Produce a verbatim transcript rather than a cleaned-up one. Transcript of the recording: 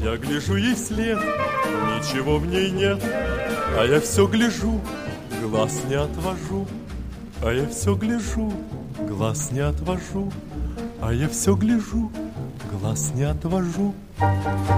Я гляжу ей вслед, ничего в ней нет, а я все гляжу, глаз не отвожу. А я все гляжу, глаз не отвожу. А я все гляжу, глаз не отвожу.